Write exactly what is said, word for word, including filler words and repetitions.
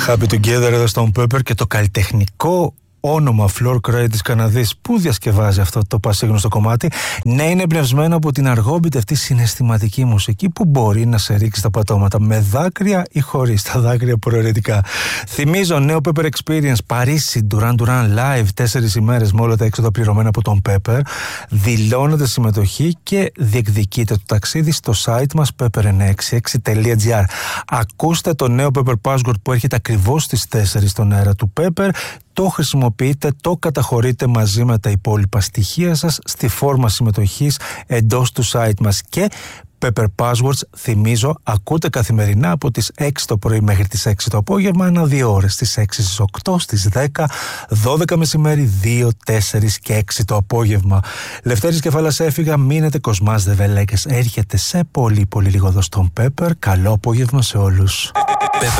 Happy Together εδώ στον Pepper και το καλλιτεχνικό όνομα Floor Cray της Καναδής που διασκευάζει αυτό το πασίγνωστο κομμάτι, ναι, είναι εμπνευσμένο από την αργόμπητη αυτή συναισθηματική μουσική που μπορεί να σε ρίξει τα πατώματα με δάκρυα ή χωρίς τα δάκρυα προαιρετικά. Θυμίζω, νέο Pepper Experience Παρίσι, Duran Duran Live, τέσσερις ημέρες με όλα τα έξοδα πληρωμένα από τον Pepper. Δηλώνετε συμμετοχή και διεκδικείτε το ταξίδι στο site μας pepper εννιακόσια εξήντα έξι τελεία gr. Ακούστε το νέο Pepper Password που έρχεται ακριβώς στις τέσσερις στον αέρα του Pepper. Το χρησιμοποιείτε, το καταχωρείτε μαζί με τα υπόλοιπα στοιχεία σας στη φόρμα συμμετοχής εντός του site μας. Και Pepper Passwords, θυμίζω, ακούτε καθημερινά από τις έξι το πρωί μέχρι τις έξι το απόγευμα, ανά δύο ώρες, στις έξι, στις οκτώ, στις δέκα, δώδεκα μεσημέρι, δύο, τέσσερα και έξι το απόγευμα. Λευτέρης Κεφάλας έφυγα, μείνετε, Κοσμάς Δεβελέκες έρχεται σε πολύ πολύ λίγο εδώ στον Pepper. Καλό απόγευμα σε όλους.